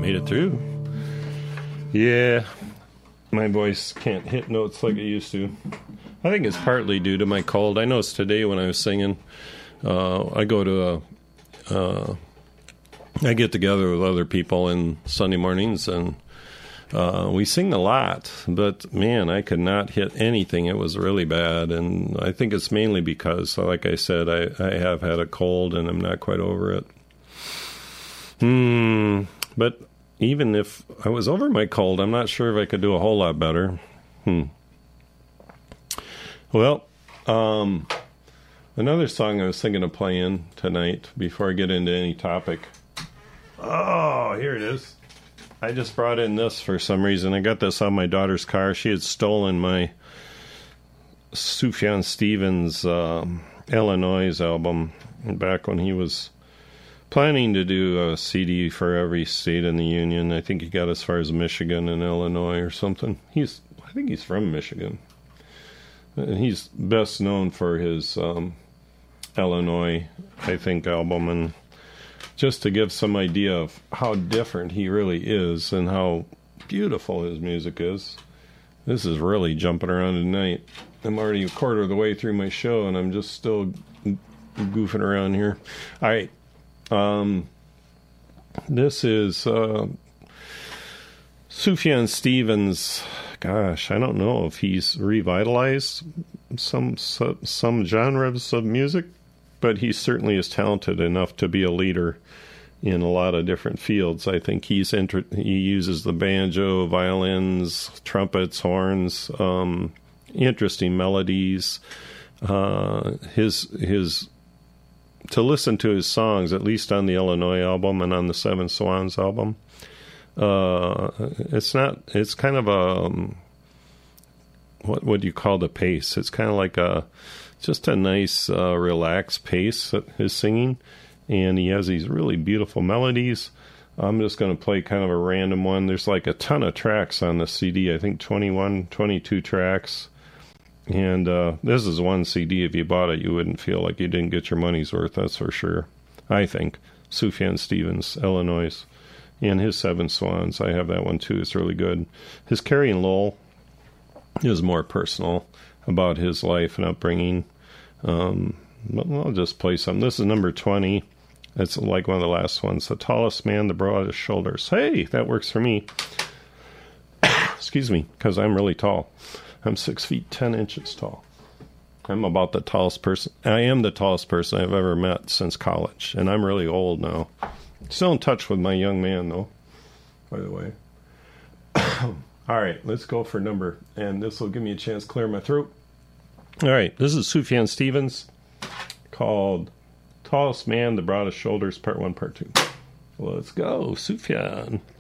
made it through. Yeah, my voice can't hit notes like it used to. I think it's partly due to my cold. I noticed today when I was singing, I go to I get together with other people in Sunday mornings, and we sing a lot, but man, I could not hit anything. It was really bad, and I think it's mainly because, like I said, I have had a cold and I'm not quite over it. But even if I was over my cold, I'm not sure if I could do a whole lot better. Well, another song I was thinking of playing tonight before I get into any topic. Oh, here it is. I just brought in this for some reason. I got this on my daughter's car. She had stolen my Sufjan Stevens Illinois album back when he was planning to do a CD for every state in the union. I think he got as far as Michigan and Illinois or something. I think he's from Michigan. He's best known for his Illinois, I think, album. And just to give some idea of how different he really is and how beautiful his music is, this is really jumping around tonight. I'm already a quarter of the way through my show, and I'm just still goofing around here. All right. This is Sufjan Stevens. Gosh, I don't know if he's revitalized some genres of music, but he certainly is talented enough to be a leader in a lot of different fields. I think he uses the banjo, violins, trumpets, horns, interesting melodies. To listen to his songs, at least on the Illinois album and on the Seven Swans album, it's kind of a, what would you call the pace? It's kind of like just a nice, relaxed pace, his singing, and he has these really beautiful melodies. I'm just going to play kind of a random one. There's like a ton of tracks on the CD, I think 21, 22 tracks. And this is one CD. If you bought it, you wouldn't feel like you didn't get your money's worth, that's for sure. I think. Sufjan Stevens, Illinois. And his Seven Swans, I have that one too. It's really good. His Carrie and Lowell is more personal about his life and upbringing. I'll just play some. This is number 20. It's like one of the last ones. The tallest man, the broadest shoulders. Hey, that works for me. Excuse me, because I'm really tall. I'm 6 feet 10 inches tall. I'm about the tallest person. I am the tallest person I've ever met since college, and I'm really old now. Still in touch with my young man, though, by the way. All right, let's go for number, and this will give me a chance to clear my throat. All right, this is Sufjan Stevens, called Tallest Man, the Broadest Shoulders, Part 1, Part 2. Let's go, Sufjan.